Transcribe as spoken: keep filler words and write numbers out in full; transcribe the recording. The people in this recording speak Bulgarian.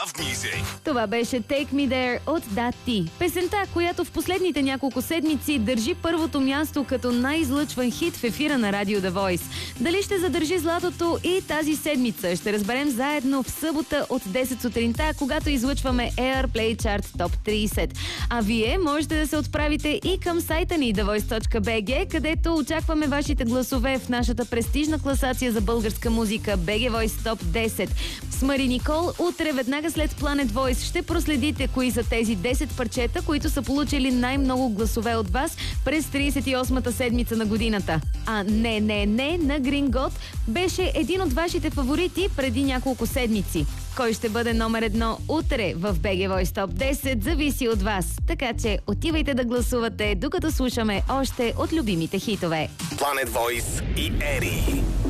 Love Music. Това беше Take Me There от Дати. Песента, която в последните няколко седмици държи първото място като най-излъчван хит в ефира на Радио The Voice. Дали ще задържи златото и тази седмица? Ще разберем заедно в събота от десет сутринта, когато излъчваме Airplay Chart Top трийсет. А вие можете да се отправите и към сайта ни the voice точка b g, където очакваме вашите гласове в нашата престижна класация за българска музика би джи Voice Top десет. С Мари Никол утре, веднага след Planet Voice, ще проследите кои са тези десет парчета, които са получили най-много гласове от вас през трийсет и осмата седмица на годината. А Не, не, не на Green God беше един от вашите фаворити преди няколко седмици. Кой ще бъде номер едно утре в би джи Voice Top десет, зависи от вас. Така че отивайте да гласувате, докато слушаме още от любимите хитове. Planet Voice и Ери.